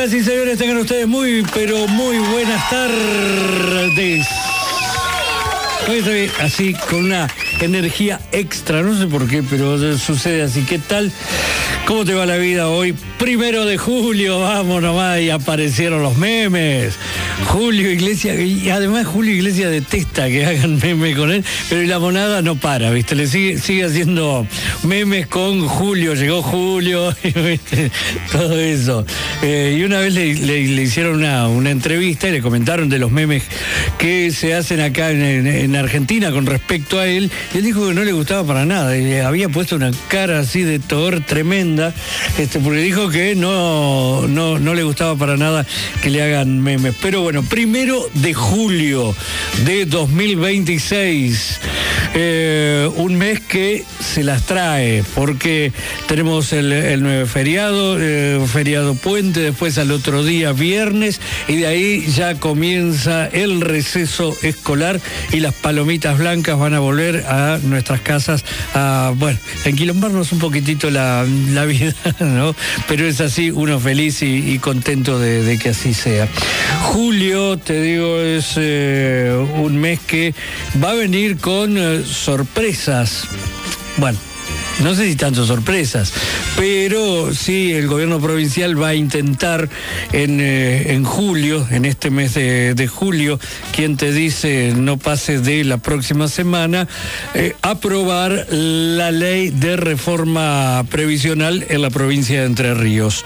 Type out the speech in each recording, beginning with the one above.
Señoras y señores, tengan ustedes muy, pero muy buenas tardes. Hoy estoy así con una energía extra, no sé por qué, pero sucede así. ¿Qué tal? ¿Cómo te va la vida hoy? 1 de julio, vamos nomás, y aparecieron los memes. Julio Iglesias, y además Julio Iglesias detesta que hagan memes con él, pero la monada no para, ¿viste? Le sigue haciendo memes con Julio, llegó Julio, ¿viste? Todo eso. Y una vez le hicieron una entrevista y le comentaron de los memes que se hacen acá en Argentina con respecto a él, y él dijo que no le gustaba para nada, y había puesto una cara así de terror tremenda, porque dijo que no le gustaba para nada que le hagan memes. Pero bueno, 1 de julio de 2026, un mes que se las trae, porque tenemos el 9 feriado puente, después al otro día viernes, y de ahí ya comienza el receso escolar y las palomitas blancas van a volver a nuestras casas a, bueno, enquilombarnos un poquitito la vida, ¿no? Pero es así, uno feliz y contento de que así sea. Julio, te digo, es un mes que va a venir con sorpresas. Bueno, no sé si tanto sorpresas, pero sí el gobierno provincial va a intentar en julio, en este mes de julio, quien te dice no pase de la próxima semana, aprobar la ley de reforma previsional en la provincia de Entre Ríos.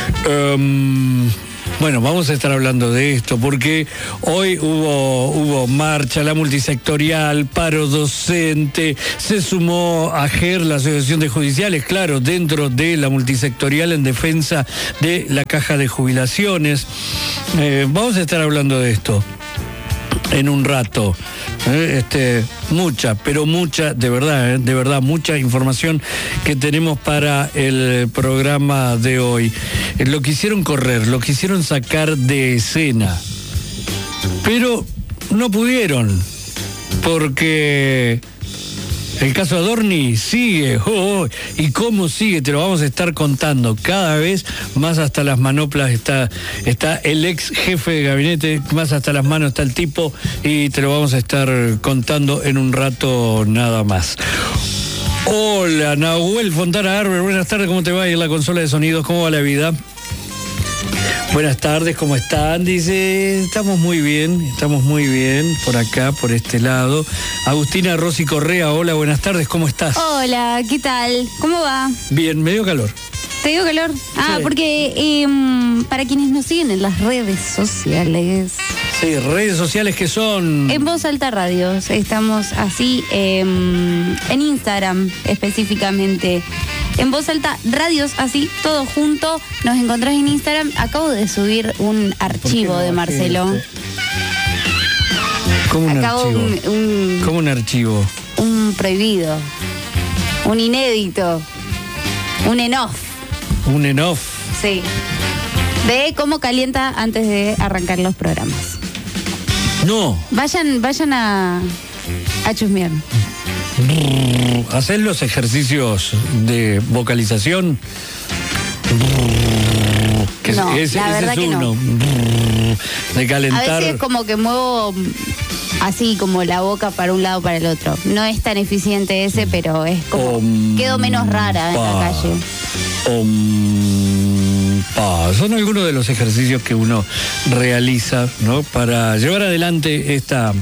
Bueno, vamos a estar hablando de esto porque hoy hubo marcha, la multisectorial, paro docente, se sumó AGER, la Asociación de Judiciales, claro, dentro de la multisectorial en defensa de la caja de jubilaciones. Vamos a estar hablando de esto en un rato. Mucha, de verdad, mucha información que tenemos para el programa de hoy. Lo quisieron correr, lo quisieron sacar de escena, pero no pudieron, porque el caso Adorni sigue, y cómo sigue, te lo vamos a estar contando cada vez más hasta las manoplas, está el ex jefe de gabinete, más hasta las manos está el tipo, y te lo vamos a estar contando en un rato nada más. Hola, Nahuel Fontana Arber, buenas tardes, ¿cómo te va ahí en la consola de sonidos? ¿Cómo va la vida? Buenas tardes, ¿cómo están? Dice, estamos muy bien por acá, por este lado. Agustina Rossi Correa, hola, buenas tardes, ¿cómo estás? Hola, ¿qué tal? ¿Cómo va? Bien, me dio calor. ¿Te dio calor? Ah, sí. Porque para quienes nos siguen en las redes sociales. Sí, redes sociales que son... En Voz Alta Radios, estamos así, en Instagram específicamente. En Voz Alta Radios, así, todo junto, nos encontrás en Instagram. Acabo de subir un archivo de Marcelo. ¿Cómo un archivo? ¿Cómo un archivo? Un prohibido, un inédito, un en-off. ¿Un en-off? Sí. De cómo calienta antes de arrancar los programas. No. Vayan a chusmear. ¿Hacés los ejercicios de vocalización? No, la verdad que no. De calentar. A veces como que muevo así como la boca para un lado para el otro. No es tan eficiente ese, pero es como quedo menos rara en la calle. Son algunos de los ejercicios que uno realiza, ¿no? Para llevar adelante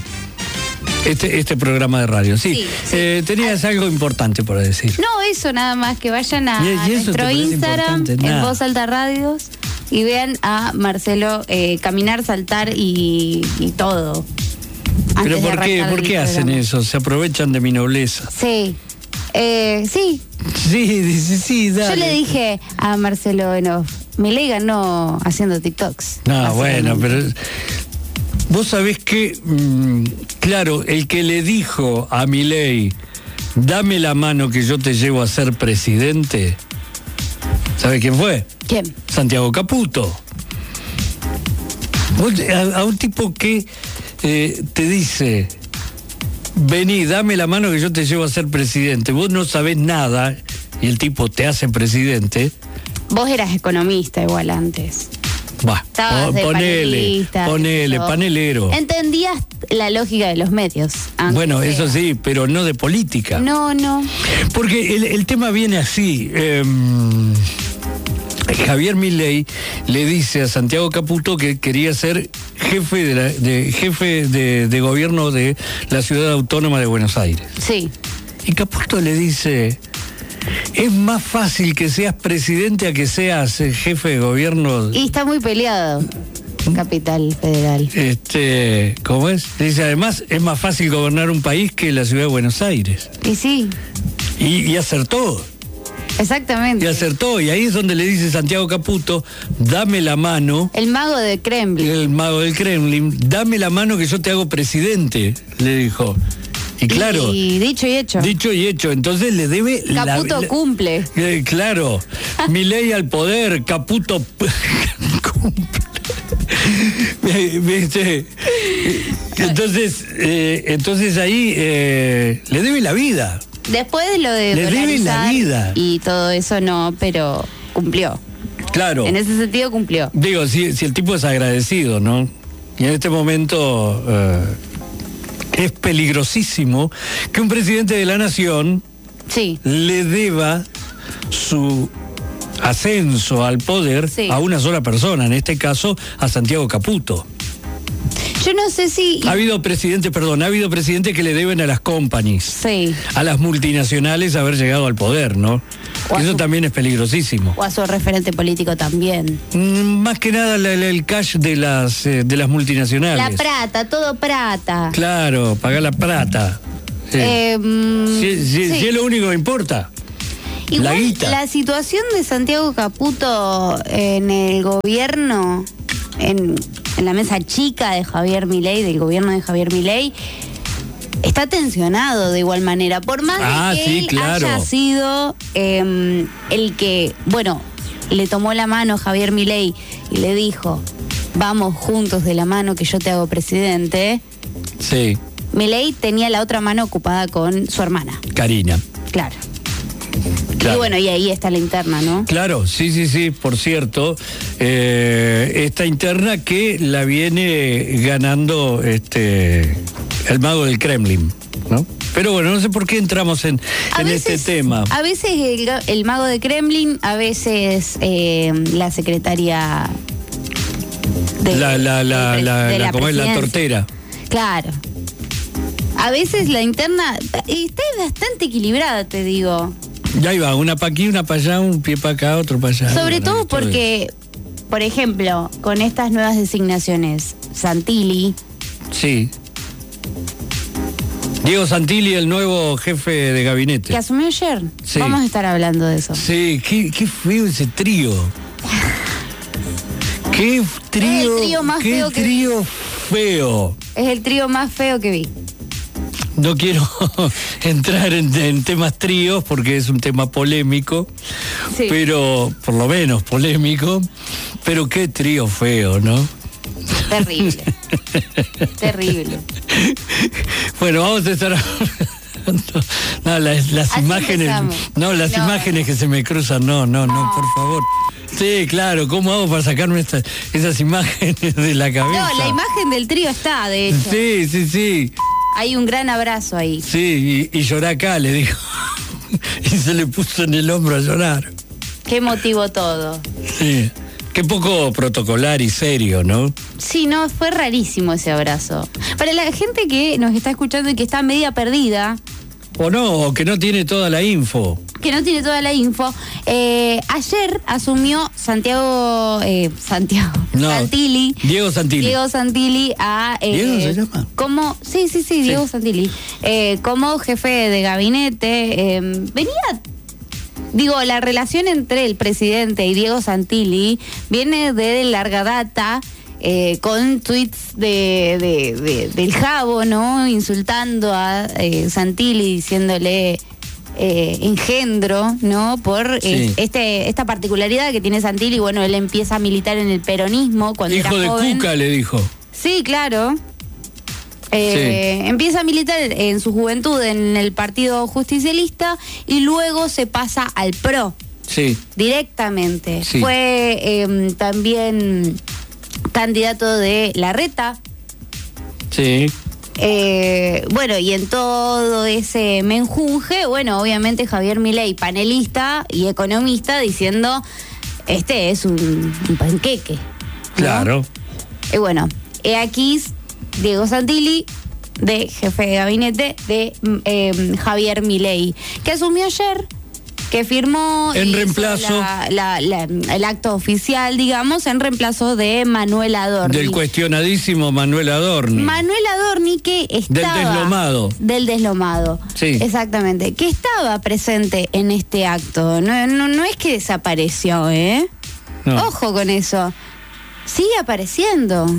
este programa de radio. Sí. Tenías algo importante para decir. No, eso nada más, que vayan a nuestro Instagram, en Voz Alta Radios, y vean a Marcelo caminar, saltar y todo. ¿Pero por qué hacen eso? ¿Se aprovechan de mi nobleza? Sí. Sí. Sí, dale. Yo le dije a Marcelo Milei ganó haciendo TikToks. No, bueno, pero... Vos sabés que, claro, el que le dijo a Milei, dame la mano que yo te llevo a ser presidente, ¿sabés quién fue? ¿Quién? Santiago Caputo. A un tipo que te dice, vení, dame la mano que yo te llevo a ser presidente, vos no sabés nada y el tipo te hace presidente. Vos eras economista igual antes. Estabas de panelista, ponele, panelero. Entendías la lógica de los medios. Bueno, eso sí, pero no de política. No. Porque el tema viene así. Javier Milei le dice a Santiago Caputo que quería ser jefe de gobierno de la Ciudad Autónoma de Buenos Aires. Sí. Y Caputo le dice: es más fácil que seas presidente a que seas jefe de gobierno. Y está muy peleado. Capital Federal. ¿Cómo es? Dice, además, es más fácil gobernar un país que la Ciudad de Buenos Aires. Y sí. Y acertó. Exactamente. Y acertó, y ahí es donde le dice Santiago Caputo: dame la mano. El mago del Kremlin. El mago del Kremlin, dame la mano que yo te hago presidente, le dijo. Y claro. Y dicho y hecho. Dicho y hecho, entonces le debe. Caputo cumple. Claro, Milei al poder, Caputo cumple. Entonces ahí le debe la vida. Después de lo de le debe la vida y todo eso no, pero cumplió. Claro. En ese sentido cumplió. Digo, si el tipo es agradecido, ¿no? Y en este momento es peligrosísimo que un presidente de la nación le deba su ascenso al poder a una sola persona, en este caso a Santiago Caputo. Yo no sé si... Ha habido presidentes que le deben a las companies, a las multinacionales haber llegado al poder, ¿no? Eso también es peligrosísimo. O a su referente político también. Más que nada el cash de las multinacionales. La plata, todo plata. Claro, pagar la plata. Si es lo único que importa. Igual, la guita. La situación de Santiago Caputo en el gobierno, en la mesa chica de Javier Milei, del gobierno de Javier Milei, está tensionado de igual manera. Por más de que él haya sido el que, le tomó la mano a Javier Milei y le dijo: vamos juntos de la mano que yo te hago presidente. Sí. Milei tenía la otra mano ocupada con su hermana. Karina. Claro. Y ahí está la interna, ¿no? Claro, sí, por cierto, esta interna que la viene ganando el mago del Kremlin, ¿no? Pero bueno, no sé por qué entramos en este tema. A veces el mago de Kremlin, a veces la secretaria de la tortera. Claro. A veces la interna está bastante equilibrada, te digo. Ya iba, una para aquí, una para allá, un pie para acá, otro para allá. Sobre todo porque, por ejemplo, con estas nuevas designaciones, Santilli. Sí. Diego Santilli, el nuevo jefe de gabinete. Que asumió ayer. Sí. Vamos a estar hablando de eso. Sí, qué feo ese trío. Qué trío. Es el trío más feo que vi. Es el trío más feo que vi. No quiero entrar en temas tríos porque es un tema polémico, pero por lo menos polémico, pero qué trío feo, ¿no? Terrible. Terrible. Bueno, vamos a estar las imágenes, imágenes que se me cruzan, no, por favor. Sí, claro, ¿cómo hago para sacarme esas imágenes de la cabeza? No, la imagen del trío está, de hecho. Sí. Hay un gran abrazo ahí. Sí, y llorá acá, le dijo. Y se le puso en el hombro a llorar. Qué emotivo todo. Sí, qué poco protocolar y serio, ¿no? Sí, no, fue rarísimo ese abrazo. Para la gente que nos está escuchando y que está media perdida... O que no tiene toda la info. Ayer asumió Santilli. Diego Santilli a... ¿Diego se llama? Sí, Diego Santilli. Como jefe de gabinete. La relación entre el presidente y Diego Santilli viene de larga data. Con tweets del Jabo, ¿no? Insultando a Santilli, diciéndole engendro, ¿no? Por esta particularidad que tiene Santilli. Bueno, él empieza a militar en el peronismo cuando era joven. Hijo de Cuca, le dijo. Sí, claro. Empieza a militar en su juventud en el Partido Justicialista y luego se pasa al PRO. Sí. Directamente. Sí. Fue también candidato de Larreta. Sí. Bueno, y en todo ese menjunje, bueno, obviamente Javier Milei, panelista y economista, diciendo, este es un panqueque, ¿no? Claro. Y bueno, aquí Diego Santilli, de jefe de gabinete de Javier Milei, que asumió ayer, que firmó en reemplazo el acto oficial, digamos, en reemplazo de Manuel Adorni. Del cuestionadísimo Manuel Adorni. Manuel Adorni, que estaba... Del deslomado. Del deslomado. Sí. Exactamente. Que estaba presente en este acto. No es que desapareció, ¿eh? No. Ojo con eso. Sigue apareciendo.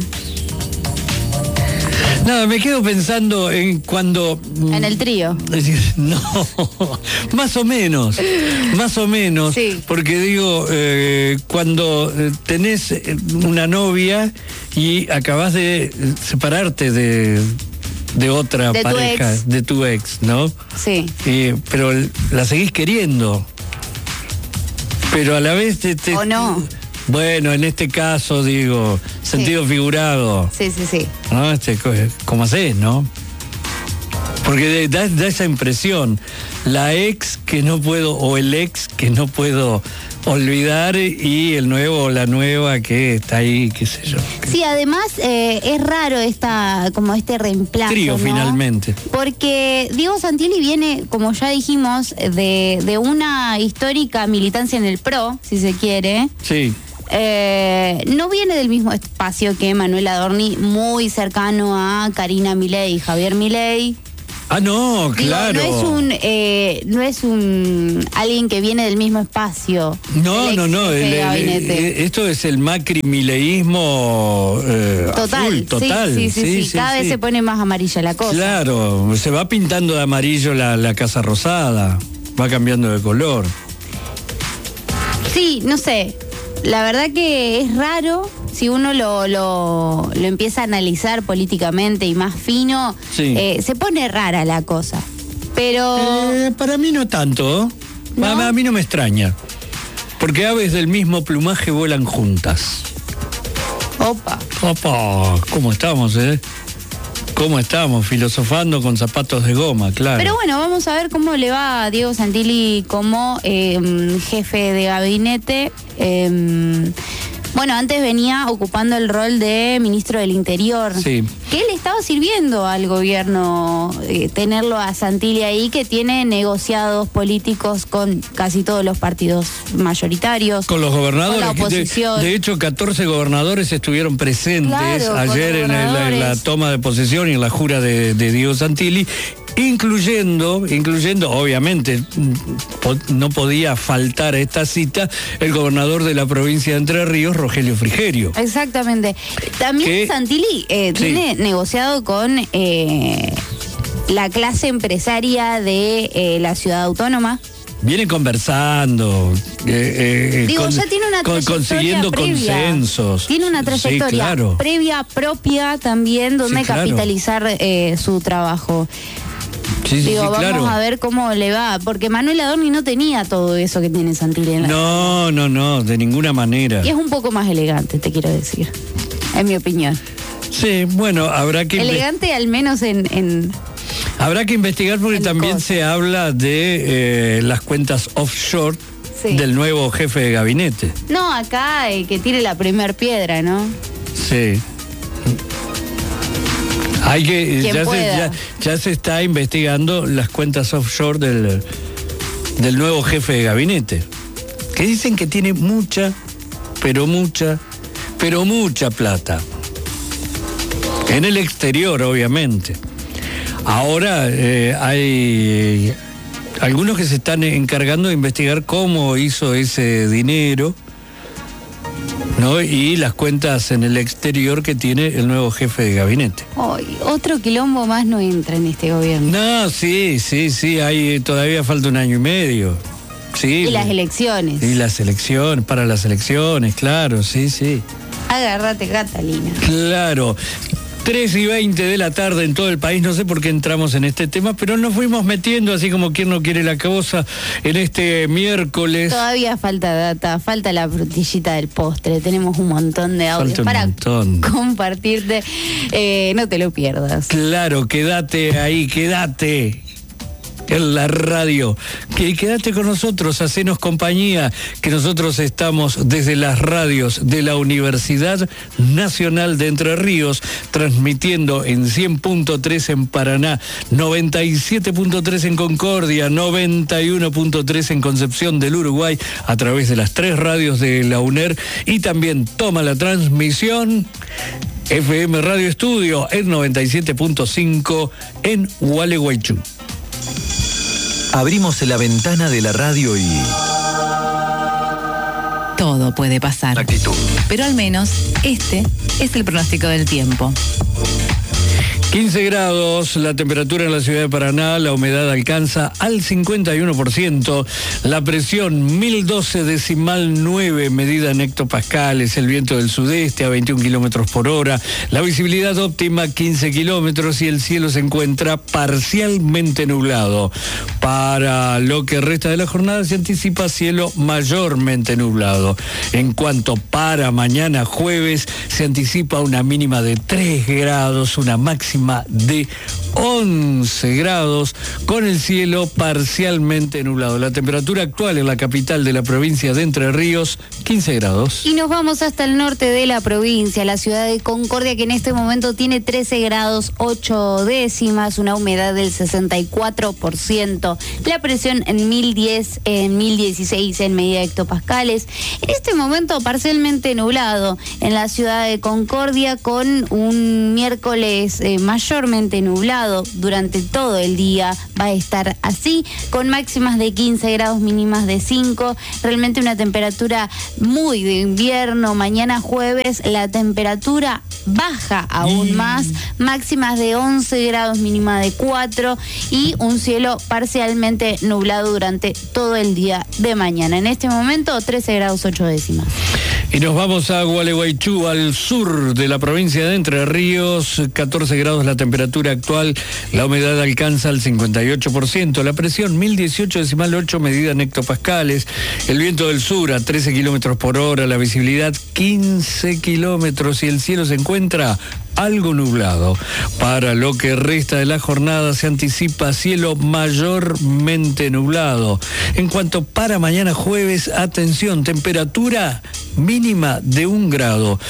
Nada, me quedo pensando en cuando... En el trío. No, más o menos, Sí. porque digo, cuando tenés una novia y acabás de separarte de otra De tu pareja, ex. de tu ex, ¿no? Sí. Pero la seguís queriendo, pero a la vez ¿O no? Bueno, en este caso, digo, sentido figurado. Sí. ¿No? ¿Cómo hacés, no? Porque da esa impresión. La ex que no puedo, o el ex que no puedo olvidar, y el nuevo o la nueva que está ahí, qué sé yo. Sí, además es raro como este reemplazo, Trío, ¿no? finalmente. Porque Diego Santilli viene, como ya dijimos, de una histórica militancia en el PRO, si se quiere. Sí. No viene del mismo espacio que Manuel Adorni, muy cercano a Karina Milei y Javier Milei. Ah, no, claro. Digo, no es un alguien que viene del mismo espacio. No. Esto es el Macri-mileísmo Total, total. Sí. Cada vez se pone más amarilla la cosa. Claro, se va pintando de amarillo la Casa Rosada, va cambiando de color. Sí, no sé. La verdad que es raro, si uno lo empieza a analizar políticamente y más fino, Sí. Se pone rara la cosa. Pero... Para mí no tanto. ¿No? A mí no me extraña. Porque aves del mismo plumaje vuelan juntas. Opa. Opa, ¿cómo estamos, ¿Cómo estamos? Filosofando con zapatos de goma, claro. Pero bueno, vamos a ver cómo le va a Diego Santilli como jefe de gabinete. Bueno, antes venía ocupando el rol de ministro del Interior. Sí. Que le estaba sirviendo al gobierno tenerlo a Santilli ahí, que tiene negociados políticos con casi todos los partidos mayoritarios. Con los gobernadores. Con la oposición. De hecho, 14 gobernadores estuvieron presentes ayer en la toma de posesión y en la jura de Diego Santilli. Incluyendo, obviamente, no podía faltar a esta cita el gobernador de la provincia de Entre Ríos, Rogelio Frigerio. Exactamente. También Santilli tiene negociado con la clase empresaria de la ciudad autónoma. Viene conversando, ya tiene una trayectoria consiguiendo previa. Consensos. Tiene una trayectoria Sí, claro. previa propia también, donde Sí, claro. capitalizar su trabajo. Sí, Vamos claro. a ver cómo le va, porque Manuel Adorni no tenía todo eso que tiene Santilli en la... No, de ninguna manera. Y es un poco más elegante, te quiero decir, en mi opinión. Sí, bueno, habrá que Elegante al menos habrá que investigar, porque en también cosas. se habla de las cuentas offshore del nuevo jefe de gabinete. No, acá que tire la primer piedra, ¿no? Sí. Hay que Quien ya se está investigando las cuentas offshore del nuevo jefe de gabinete, que dicen que tiene mucha plata en el exterior, obviamente. Ahora hay algunos que se están encargando de investigar cómo hizo ese dinero, ¿no? Y las cuentas en el exterior que tiene el nuevo jefe de gabinete. Otro quilombo más no entra en este gobierno. No, sí, todavía falta 1 año y medio. Sí. Y las elecciones. Y las elecciones, para las elecciones, claro, sí. Agárrate, Catalina. Claro. 3:20 de la tarde en todo el país. No sé por qué entramos en este tema, pero nos fuimos metiendo así como quien no quiere la cosa en este miércoles. Todavía falta data, falta la frutillita del postre. Tenemos un montón de audios para compartirte. No te lo pierdas. Claro, quédate ahí, quédate en la radio, quédate con nosotros, hacenos compañía, que nosotros estamos desde las radios de la Universidad Nacional de Entre Ríos, transmitiendo en 100.3 en Paraná, 97.3 en Concordia, 91.3 en Concepción del Uruguay, a través de las 3 radios de la UNER, y también toma la transmisión FM Radio Estudio en 97.5 en Gualeguaychú. Abrimos la ventana de la radio y... todo puede pasar. Actitud. Pero al menos este es el pronóstico del tiempo. 15 grados, la temperatura en la ciudad de Paraná, la humedad alcanza al 51%, la presión 1012,9 medida en hectopascales, el viento del sudeste a 21 kilómetros por hora, la visibilidad óptima 15 kilómetros y el cielo se encuentra parcialmente nublado. Para lo que resta de la jornada se anticipa cielo mayormente nublado. En cuanto para mañana jueves, se anticipa una mínima de 3 grados, una máxima de 11 grados, con el cielo parcialmente nublado. La temperatura actual en la capital de la provincia de Entre Ríos, 15 grados. Y nos vamos hasta el norte de la provincia, la ciudad de Concordia, que en este momento tiene 13 grados 8 décimas, una humedad del 64%, la presión en 1016 en medida de hectopascales. En este momento parcialmente nublado en la ciudad de Concordia, con un miércoles mayormente nublado durante todo el día. Va a estar así, con máximas de 15 grados, mínimas de 5. Realmente una temperatura muy de invierno. Mañana jueves la temperatura baja aún más, máximas de 11 grados, mínima de 4, y un cielo parcialmente nublado durante todo el día de mañana. En este momento 13 grados 8 décimas. Y nos vamos a Gualeguaychú, al sur de la provincia de Entre Ríos, 14 grados la temperatura actual, la humedad alcanza el 58%, la presión 1018,8 medida en hectopascales, el viento del sur a 13 kilómetros por hora, la visibilidad 15 kilómetros y el cielo se encuentra algo nublado. Para lo que resta de la jornada se anticipa cielo mayormente nublado. En cuanto para mañana jueves, atención, temperatura mínima de 1 grado,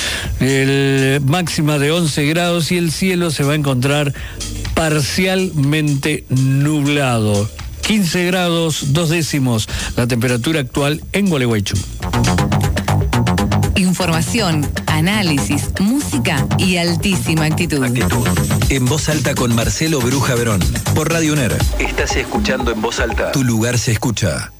máxima de 11 grados y el cielo se va a encontrar parcialmente nublado. 15 grados 2 décimos la temperatura actual en Gualeguaychú. Información, análisis, música y altísima actitud. En Voz Alta con Marcelo Bruja Verón. Por Radio UNER. Estás escuchando En Voz Alta. Tu lugar se escucha.